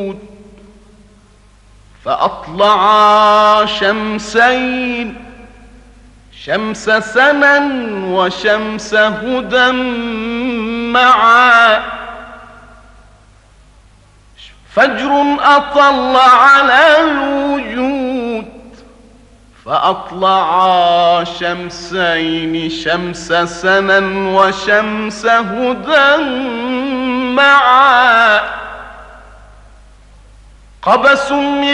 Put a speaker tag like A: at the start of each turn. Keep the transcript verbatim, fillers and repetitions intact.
A: فأطلعا شمسين شمس سنا وشمس هدى معا فجر أطل على الوجود فأطلعا شمسين شمس سنا وشمس هدى معا قبس